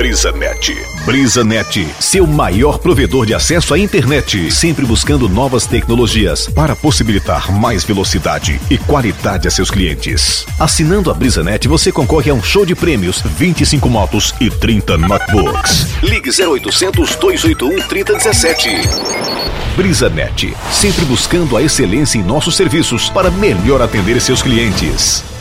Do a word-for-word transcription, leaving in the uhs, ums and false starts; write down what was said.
BrisaNet. BrisaNet, seu maior provedor de acesso à internet, sempre buscando novas tecnologias para possibilitar mais velocidade e qualidade a seus clientes. Assinando a BrisaNet, você concorre a um show de prêmios, vinte e cinco motos e trinta notebooks. Ligue zero oitocentos, dois oito um, trinta dezessete. BrisaNet, sempre buscando a excelência em nossos serviços para melhor atender seus clientes.